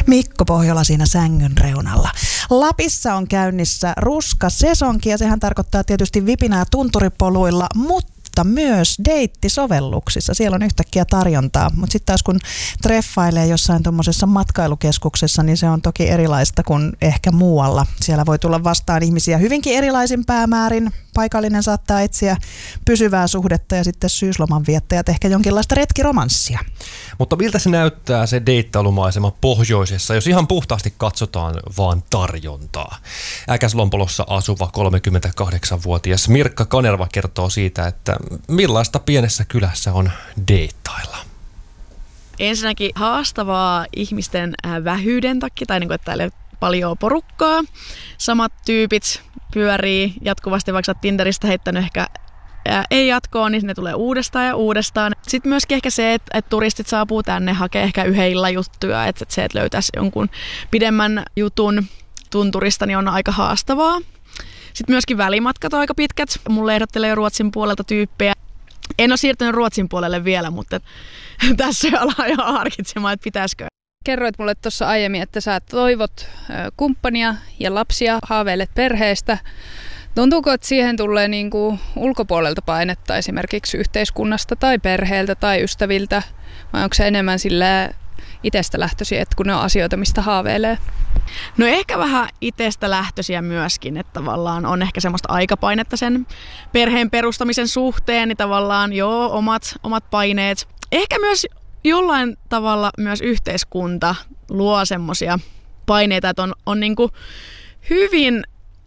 Mikko Pohjola siinä sängyn reunalla. Lapissa on käynnissä ruskasesonki ja sehän tarkoittaa tietysti vipinää tunturipoluilla, mutta myös deittisovelluksissa. Siellä on yhtäkkiä tarjontaa, mutta sitten taas kun treffailee jossain tuommoisessa matkailukeskuksessa, niin se on toki erilaista kuin ehkä muualla. Siellä voi tulla vastaan ihmisiä hyvinkin erilaisin päämäärin. Paikallinen saattaa etsiä pysyvää suhdetta ja sitten syysloman viettäjät ehkä jonkinlaista retkiromanssia. Mutta miltä se näyttää se deittailumaisema pohjoisessa, jos ihan puhtaasti katsotaan vaan tarjontaa? Äkäslompolossa asuva 38-vuotias Mirkka Kanerva kertoo siitä, että millaista pienessä kylässä on deittailla. Ensinnäkin haastavaa ihmisten vähyyden takia, tai että täällä ei ole paljon porukkaa. Samat tyypit pyörii jatkuvasti, vaikka sä oot Tinderistä heittänyt ehkä ei jatkoon, niin ne tulee uudestaan ja uudestaan. Sitten myöskin ehkä se, että turistit saapuu tänne, hakee ehkä yhden illan juttuja, että se, että löytäisi jonkun pidemmän jutun tunturista, niin on aika haastavaa. Sitten myöskin välimatkat on aika pitkät. Mulle ehdottelee jo Ruotsin puolelta tyyppejä. En ole siirtynyt Ruotsin puolelle vielä, mutta tässä ollaan jo harkitsemaan, että pitäisikö. Kerroit mulle tuossa aiemmin, että sä toivot kumppania ja lapsia, haaveilet perheestä. Tuntuuko, että siihen tulee niin kuin ulkopuolelta painetta esimerkiksi yhteiskunnasta tai perheeltä tai ystäviltä? Vai onko se enemmän sillä itsestä lähtöisiä, että kun ne on asioita, mistä haaveilee? No ehkä vähän itsestä lähtöisiä myöskin, että tavallaan on ehkä semmoista aikapainetta sen perheen perustamisen suhteen, niin tavallaan omat paineet. Ehkä myös jollain tavalla myös yhteiskunta luo semmoisia paineita, että on niin kuin hyvin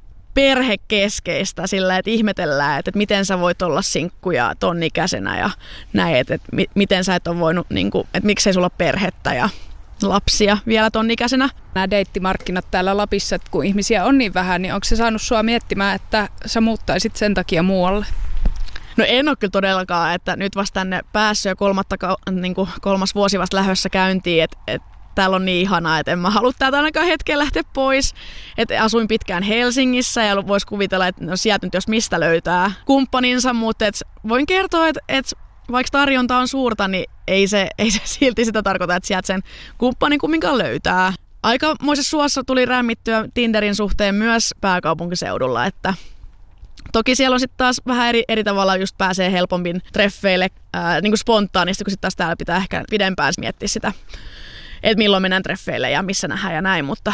perhekeskeistä sillä, että ihmetellään, että miten sä voit olla sinkkuja ton ikäisenä ja näin, että miten sä et ole voinut, niin kuin, että miksei sulla ole perhettä ja lapsia vielä ton ikäisenä. Nämä deittimarkkinat täällä Lapissa, että kun ihmisiä on niin vähän, niin onko se saanut sua miettimään, että sä muuttaisit sen takia muualle? No en ole kyllä todellakaan, että nyt vasta tänne päässyt jo kolmas vuosi vasta lähdössä käyntiin, että täällä on niin ihanaa, että en mä halua täältä ainakaan hetken lähteä pois. Että asuin pitkään Helsingissä ja voisi kuvitella, että no sieltä nyt jos mistä löytää kumppaninsa, mutta voin kertoa, että vaikka tarjonta on suurta, niin ei se silti sitä tarkoita, että sieltä sen kumppanin kumminkaan löytää. Aikamoisessa suossa tuli rämmittyä Tinderin suhteen myös pääkaupunkiseudulla, että toki siellä on sitten taas vähän eri tavalla just pääsee helpommin treffeille niin kuin spontaanisti, kun sitten taas täällä pitää ehkä pidempään miettiä sitä, että milloin mennään treffeille ja missä nähdään ja näin, mutta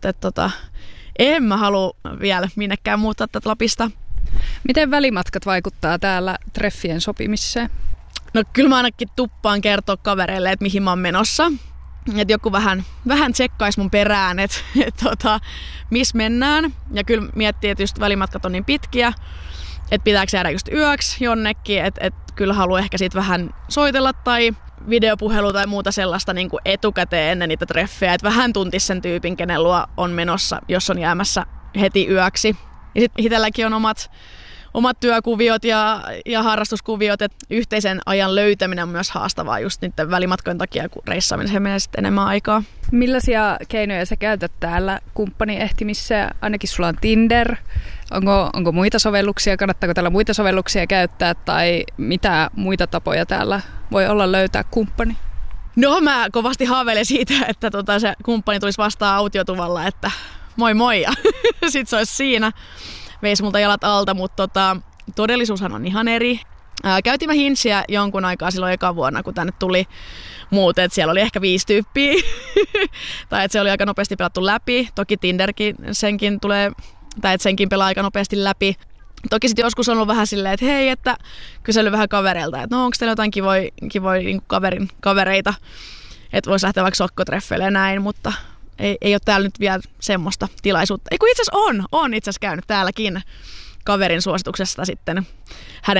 en mä halua vielä minnekään muuttaa tätä Lapista. Miten välimatkat vaikuttaa täällä treffien sopimiseen? No kyllä mä ainakin tuppaan kertoa kavereille, että mihin mä oon menossa. Että joku vähän tsekkaisi mun perään, että missä mennään. Ja kyllä miettii, että just välimatkat on niin pitkiä, että pitääkö jäädä just yöksi jonnekin. Että kyllä haluan ehkä siitä vähän soitella tai videopuhelu tai muuta sellaista niin kuin etukäteen ennen niitä treffejä. Että vähän tuntisi sen tyypin, kenen luo on menossa, jos on jäämässä heti yöksi. Ja sitten itselläkin on omat työkuviot ja harrastuskuviot, että yhteisen ajan löytäminen on myös haastavaa just niiden välimatkojen takia, kun reissaamiseen menee sitten enemmän aikaa. Millaisia keinoja sä käytät täällä kumppanin ehtimissä? Ainakin sulla on Tinder. Onko muita sovelluksia? Kannattaako täällä muita sovelluksia käyttää? Tai mitä muita tapoja täällä voi olla löytää kumppani? No mä kovasti haaveilen siitä, että se kumppani tulisi vastaan autiotuvalla, että moi moi ja sit se olisi siinä. Veisi multa jalat alta, mutta todellisuushan on ihan eri. Käytiin mä Hingeä jonkun aikaa silloin eka vuonna, kun tänne tuli muut, että siellä oli ehkä 5 tyyppiä. Tai että se oli aika nopeasti pelattu läpi. Toki Tinderkin senkin pelaa aika nopeasti läpi. Toki sitten joskus on ollut vähän silleen, että hei, että kysely vähän kavereilta, että no onko teillä jotain kivoja niin kavereita, että voisi lähteä vaikka sokkotreffeille ja näin, mutta ei ole täällä nyt vielä semmoista tilaisuutta. Ei kun itse asiassa on itse asiassa käynyt täälläkin kaverin suosituksesta sitten hänen